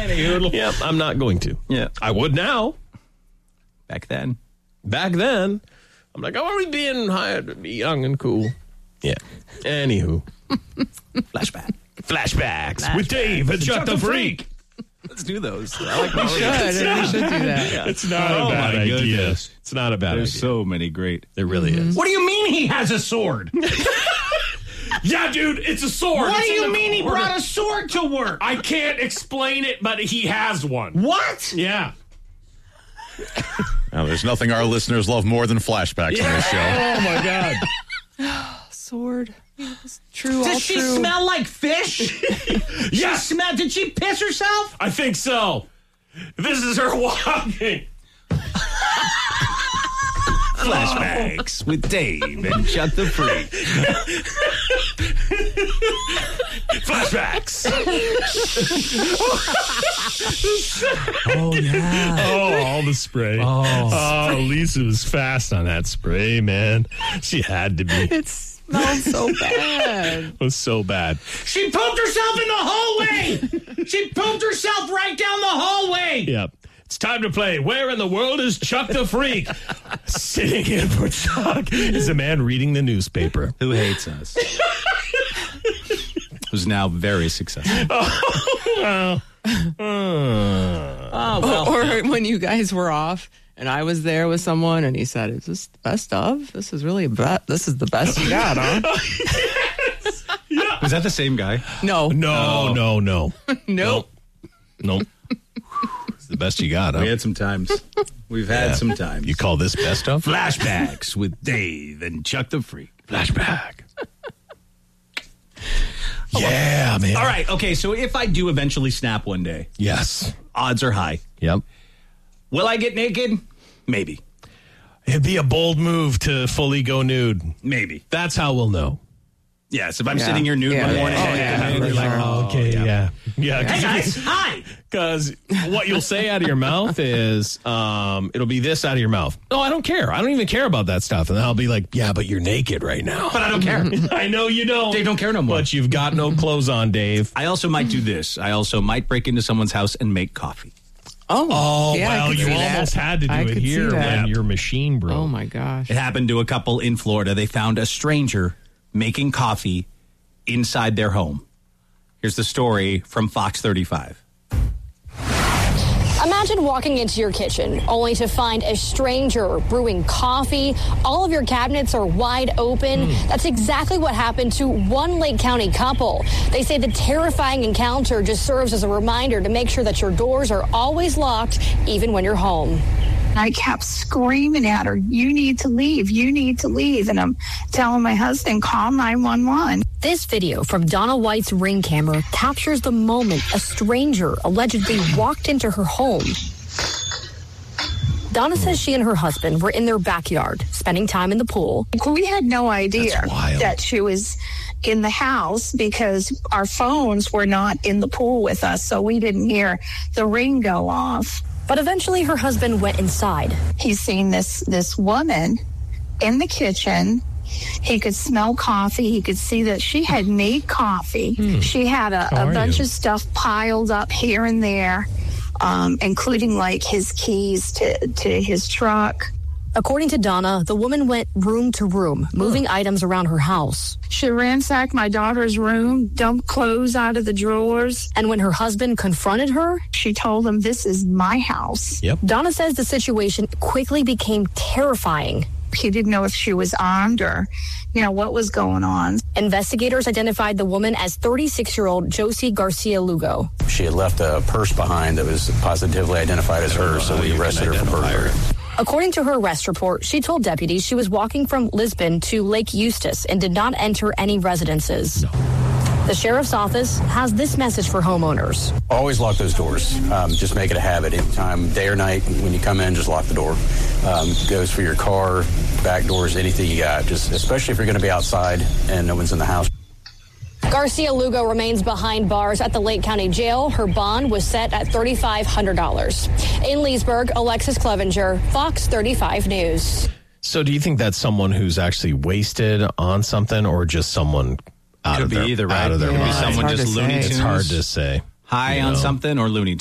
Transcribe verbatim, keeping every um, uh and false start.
Anywho. Yep, I'm not going to. Yeah. I would now. Back then. Back then, I'm like, oh, are we being hired to be young and cool? Yeah. Anywho. Flashback. Flashbacks, Flashbacks. with Dave and Chuck the Freak. Let's do those. I like We those. should. We should do that. It's not Oh, a bad my idea. goodness. It's not a bad There's idea. so many great. There really is. What do you mean he has a sword? Yeah, dude, it's a sword. What It's do in you the mean he corner. brought a sword to work? I can't explain it, but he has one. What? Yeah. Now, there's nothing our listeners love more than flashbacks on this show. Oh, my God. Sword. It's true. Does all she true. smell like fish? Yeah. She smell, did she piss herself? I think so. This is her walking. Flashbacks with Dave and Chuck the Freak. Flashbacks. Oh, yeah. Oh, all the spray. Oh. Lisa was fast on that spray, man. She had to be. It smells so bad. It was so bad. She pooped herself in the hallway. She pooped herself right down the hallway. Yep. It's time to play Where in the World is Chuck the Freak? Sitting in for Chuck is a man reading the newspaper. Who hates us? Who's now very successful. Well, uh, Oh, well. Or when you guys were off and I was there with someone and he said, "Is this the best of? This is really be- this is the best you got, huh?" Was that the same guy? No, no, no, no. nope. Nope. It's the best you got, huh? We had some times. We've had Yeah. some times. You call this best of? Flashbacks with Dave and Chuck the Freak. Flashback. Yeah, man. All right. Okay. So if I do eventually snap one day, Yes. odds are high. Yep. Will I get naked? Maybe. It'd be a bold move to fully go nude. Maybe. That's how we'll know. Yes. If I'm Yeah. sitting here nude Yeah, one yeah, morning, yeah. and Oh, yeah. you're like, Oh, okay, yeah. Yeah. Hey guys, hi. Because what you'll say out of your mouth is, um, it'll be this out of your mouth. No, I don't care. I don't even care about that stuff. And then I'll be like, yeah, but you're naked right now. But I don't care. I know you don't. Dave don't care no more. But you've got no clothes on, Dave. I also might do this. I also might break into someone's house and make coffee. Oh, Oh, yeah, I well, could you see that. almost had to do I it could see here that. when your machine broke. Oh my gosh. It happened to a couple in Florida. They found a stranger making coffee inside their home. Here's the story from Fox thirty-five. Imagine walking into your kitchen only to find a stranger brewing coffee. All of your cabinets are wide open. Mm. That's exactly what happened to one Lake County couple. They say the terrifying encounter just serves as a reminder to make sure that your doors are always locked, even when you're home. I kept screaming at her, "You need to leave, you need to leave." And I'm telling my husband, call nine one one. This video from Donna White's Ring camera captures the moment a stranger allegedly walked into her home. Donna says she and her husband were in their backyard, spending time in the pool. We had no idea That's wild. that she was in the house because our phones were not in the pool with us, so we didn't hear the ring go off. But eventually her husband went inside. He's seen this this woman in the kitchen. He could smell coffee. He could see that she had made coffee. She had a, How a are bunch you? of stuff piled up here and there, um, including like his keys to, to his truck. According to Donna, the woman went room to room, moving items around her house. She ransacked my daughter's room, dumped clothes out of the drawers. And when her husband confronted her, She told him, "This is my house." Yep. Donna says the situation quickly became terrifying. He didn't know if she was armed or, you know, what was going on. Investigators identified the woman as thirty-six-year-old Josie Garcia Lugo. She had left a purse behind that was positively identified as hers, so we arrested her for burglary. According to her arrest report, she told deputies she was walking from Lisbon to Lake Eustis and did not enter any residences. The sheriff's office has this message for homeowners. Always lock those doors. Um, just make it a habit. Anytime, day or night, when you come in, just lock the door. Um, goes for your car, back doors, anything you got. Just especially if you're going to be outside and no one's in the house. Garcia Lugo remains behind bars at the Lake County Jail. Her bond was set at three thousand five hundred dollars. In Leesburg, Alexis Clevenger, Fox thirty-five News. So do you think that's someone who's actually wasted on something or just someone out Could of be their, either, right? out of their Could be mind? someone It's hard just to Looney say. Tunes. It's hard to say. High you on know? something or Looney